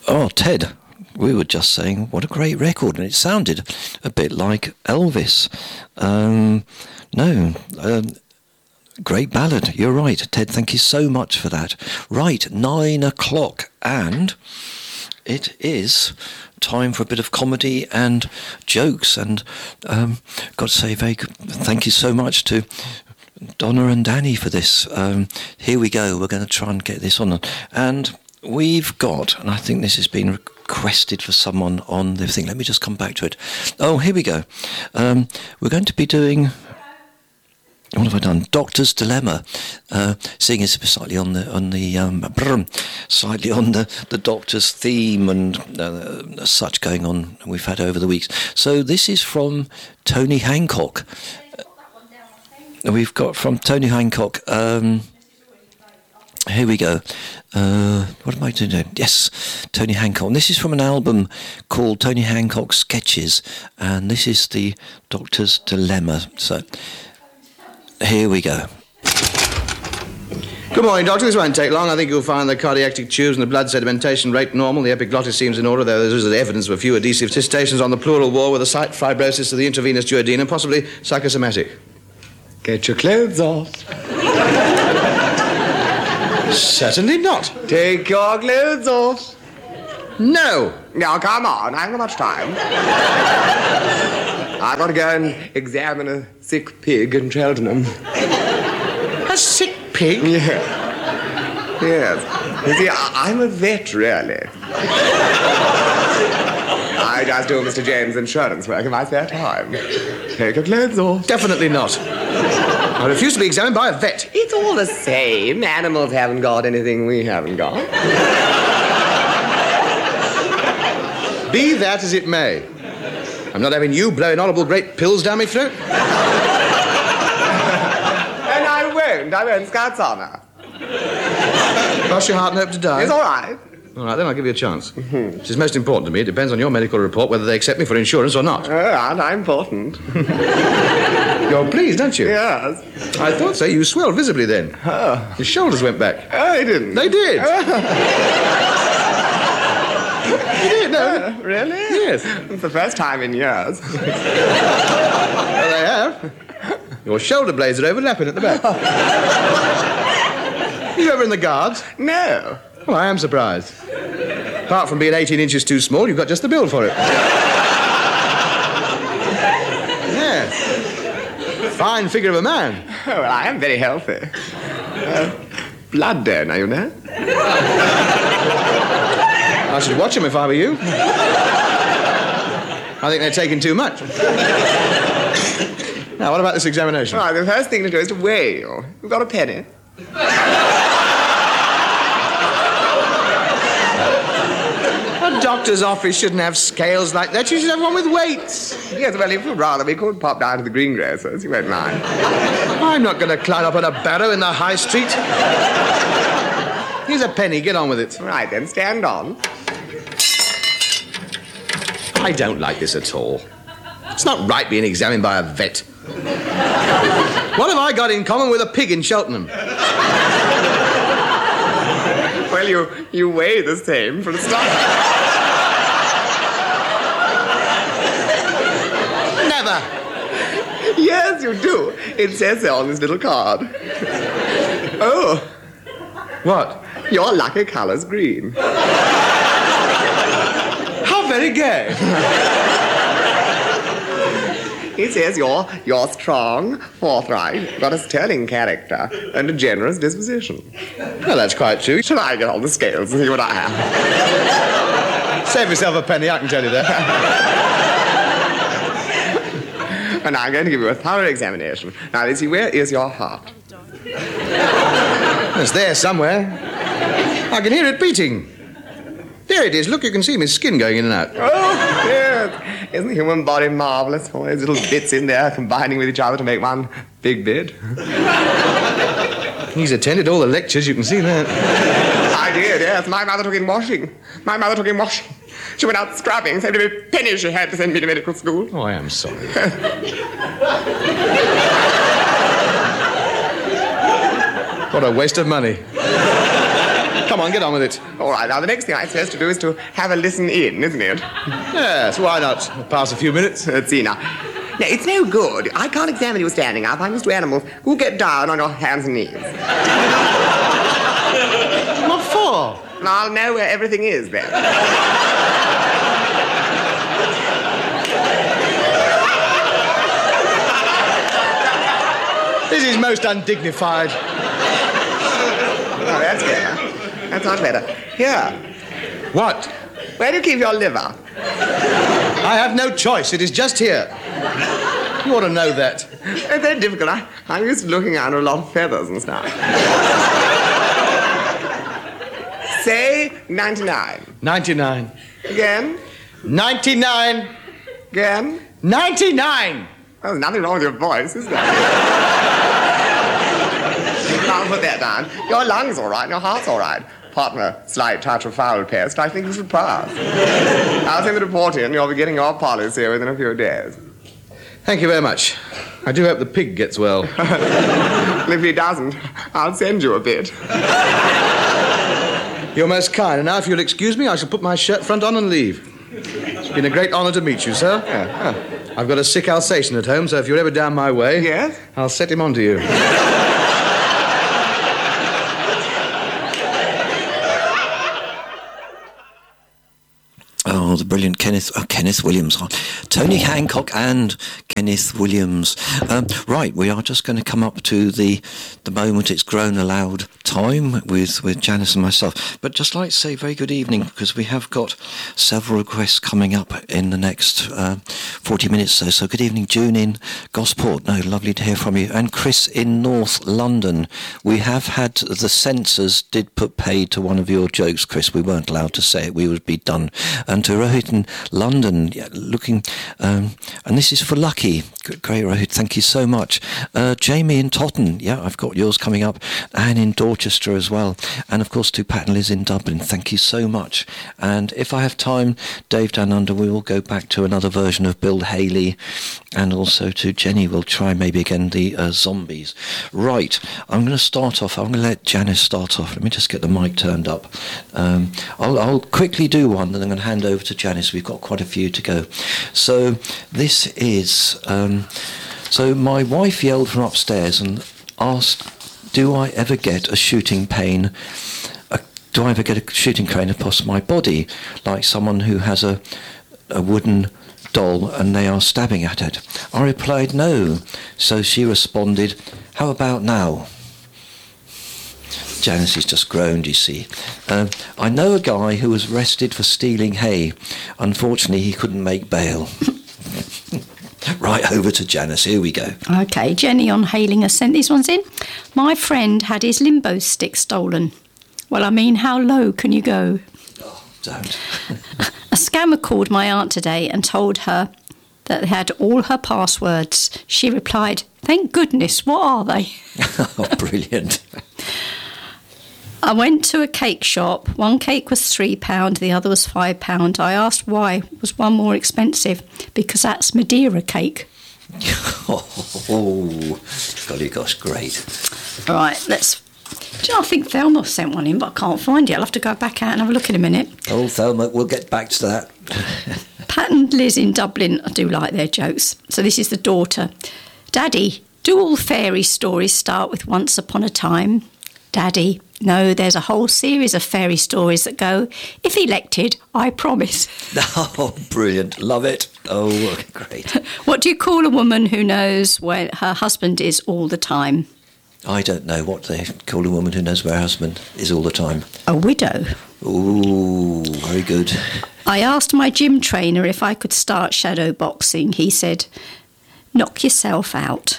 Oh, Ted, we were just saying what a great record, and it sounded a bit like Elvis. Great ballad. You're right, Ted. Thank you so much for that. Right, 9 o'clock, and it is time for a bit of comedy and jokes. And got to say, very good. Thank you so much to Donna and Danny for this. Here we go. We're going to try and get this on, and we've got, and I think this has been requested for someone on the thing. Let me just come back to it. Oh, here we go. We're going to be doing, what have I done? Doctor's Dilemma. Seeing as slightly on the Doctor's theme and such going on we've had over the weeks. So this is from Tony Hancock. We've got from Tony Hancock. Here we go. What am I doing? Yes, Tony Hancock. And this is from an album called Tony Hancock Sketches, and this is the Doctor's Dilemma. So here we go. Good morning, Doctor. This won't take long. I think you'll find the cardiac tubes and the blood sedimentation rate normal. The epiglottis seems in order, though there is evidence of a few adhesive cystations on the pleural wall with a slight fibrosis of the intravenous duodenum, possibly psychosomatic. Get your clothes off. Certainly not. Take your clothes off. No. Now, come on. I haven't got much time. I've got to go and examine a sick pig in Cheltenham. A sick pig? Yeah. Yes. You see, I'm a vet, really. I just do Mr. James' insurance work in my spare time. Take your clothes off. Definitely not. I refuse to be examined by a vet. It's all the same. Animals haven't got anything we haven't got. Be that as it may. I'm not having you blowing horrible great pills down my throat. And I won't. Scout's honour. Cross your heart and hope to die. It's all right. All right, then I'll give you a chance. Which is most important to me. It depends on your medical report whether they accept me for insurance or not. Aren't I important? You're pleased, aren't you? Yes. I thought so. You swelled visibly then. Oh. Your shoulders went back. Oh, they didn't. They did. You did, no? Really? Yes. It's the first time in years. Well, they have. Your shoulder blades are overlapping at the back. You ever in the Guards? No. Well, I am surprised. Apart from being 18 inches too small, you've got just the build for it. Yes. Fine figure of a man. Oh, well, I am very healthy. Blood donor, you know. I should watch him if I were you. I think they're taking too much. Now, what about this examination? All right, the first thing to do is to weigh you. You've got a penny. A doctor's office shouldn't have scales like that. You should have one with weights. Yes, well, if you'd rather, we could pop down to the greengrocers. You won't mind. I'm not going to climb up on a barrow in the high street. Here's a penny. Get on with it. Right, then, stand on. I don't like this at all. It's not right being examined by a vet. What have I got in common with a pig in Cheltenham? Well, you weigh the same for the start. Never. Yes, you do. It says so on this little card. Oh. What? Your lucky colour's green. How very gay. It says you're strong, forthright, got a sterling character, and a generous disposition. Well, that's quite true. Shall I get on the scales and see what I am? Save yourself a penny, I can tell you that. And I'm going to give you a thorough examination. Now, let's see, where is your heart? It's there somewhere. I can hear it beating. There it is. Look, you can see my skin going in and out. Oh, yes. Isn't the human body marvelous? All those little bits in there combining with each other to make one big bit. He's attended all the lectures, you can see that. I did, yes. My mother took in washing. She went out scrubbing, saved every penny she had to send me to medical school. Oh, I am sorry. What a waste of money. Come on, get on with it. All right, now the next thing I'm supposed to do is to have a listen in, isn't it? Yes, why not? Pass a few minutes. Let's see now. No, it's no good. I can't examine you standing up. I'm used to animals who get down on your hands and knees. What for? And I'll know where everything is then. This is most undignified. Oh, that's better. That's not better. Here. What? Where do you keep your liver? I have no choice. It is just here. You ought to know that. It's very difficult. I'm used to looking under a lot of feathers and stuff. Say 99. 99. Again. 99. Again. 99. There's nothing wrong with your voice, is there? Now put that down. Your lungs all right, your heart's all right. Partner, slight touch of foul pest. I think you should pass. I'll send the report in. You'll be getting your policy here within a few days. Thank you very much. I do hope the pig gets well. And if he doesn't, I'll send you a bit. You're most kind. And now, if you'll excuse me, I shall put my shirt front on and leave. It's been a great honour to meet you, sir. Yeah. I've got a sick Alsatian at home, so if you're ever down my way, Yes? I'll set him on to you. Oh, the brilliant Kenneth Williams. Tony Hancock and Kenneth Williams. Right, we are just going to come up to the moment it's grown a loud time with Janice and myself. But just like to say very good evening, because we have got several requests coming up in the next 40 minutes or so. So good evening, June in Gosport. No, lovely to hear from you. And Chris in North London. We have had the censors did put paid to one of your jokes, Chris. We weren't allowed to say it. We would be done. And to Rohit in London, looking, and this is for Lucky. Great, Rohit, thank you so much. Jamie in Totten, yeah, I've got yours coming up, and in Dorchester as well. And of course, to Pat and Liz in Dublin, thank you so much. And if I have time, Dave Down Under, we will go back to another version of Bill Haley, and also to Jenny. We'll try maybe again the Zombies. Right, I'm going to start off. I'm going to let Janice start off. Let me just get the mic turned up. I'll quickly do one, then I'm going to hand over to Janice. We've got quite a few to go. So this is... so my wife yelled from upstairs and asked, do I ever get a shooting pain? Do I ever get a shooting pain across my body, like someone who has a wooden doll and they are stabbing at it? I replied, no. So she responded, how about now? Janice has just groaned, you see. I know a guy who was arrested for stealing hay. Unfortunately, he couldn't make bail. Right, over to Janice. Here we go. OK, Jenny on Hailing has sent these ones in. My friend had his limbo stick stolen. Well, I mean, how low can you go? Oh, don't. A scammer called my aunt today and told her that they had all her passwords. She replied, thank goodness, what are they? Oh, brilliant. I went to a cake shop. One cake was £3, the other was £5. I asked why was one more expensive. Because that's Madeira cake. Oh, golly gosh, great. All right, let's... I think Thelma sent one in, but I can't find it. I'll have to go back out and have a look in a minute. Oh, Thelma, we'll get back to that. Pat and Liz in Dublin, I do like their jokes. So this is the daughter. Daddy, do all fairy stories start with once upon a time? Daddy, no, there's a whole series of fairy stories that go, if elected, I promise. Oh, brilliant. Love it. Oh, great. What do you call a woman who knows where her husband is all the time? I don't know what they call a woman who knows where her husband is all the time. A widow. Ooh, very good. I asked my gym trainer if I could start shadow boxing. He said, knock yourself out.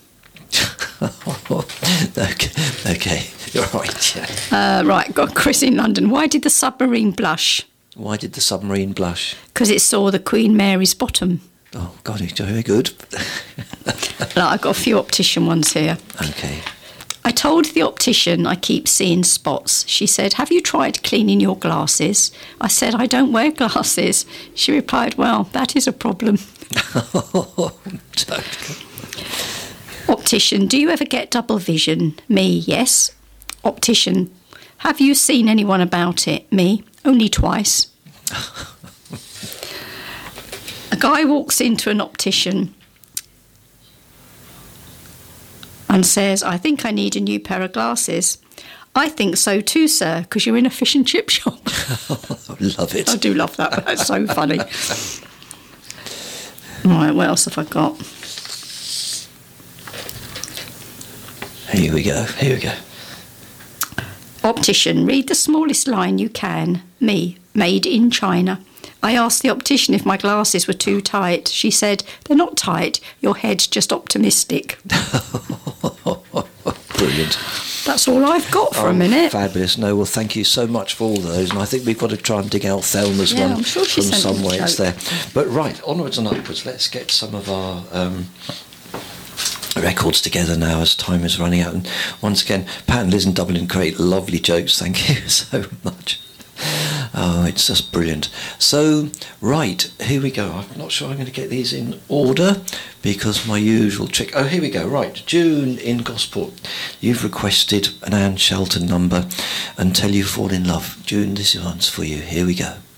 Okay, you're right. Yeah. Right, got Chris in London. Why did the submarine blush? Why did the submarine blush? Because it saw the Queen Mary's bottom. Oh, God, it's very good. I've got a few optician ones here. Okay. I told the optician I keep seeing spots. She said, have you tried cleaning your glasses? I said, I don't wear glasses. She replied, well, that is a problem. Optician, do you ever get double vision? Me, yes. Optician, Have you seen anyone about it? Me? Only twice. A guy walks into an optician and says, I think I need a new pair of glasses. I think so too, sir, because you're in a fish and chip shop. Love it. I do love that. That's so funny. Right, what else have I got? Here we go. Optician, read the smallest line you can. Me, made in China. I asked the optician if my glasses were too tight. She said, they're not tight, your head's just optimistic. Brilliant. That's all I've got for a minute. Fabulous. No, well, thank you so much for all those. And I think we've got to try and dig out Thelma's one I'm sure she from sent somewhere a it's joke. there. But right, onwards and upwards. Let's get some of our records together now as time is running out. And once again, Pat and Liz in Dublin create lovely jokes. Thank you so much. Oh, it's just brilliant. So, right, here we go. I'm not sure I'm going to get these in order because my usual trick. Oh, here we go. Right, June in Gosport. You've requested an Anne Shelton number, Until You Fall in Love. June, this one's for you. Here we go.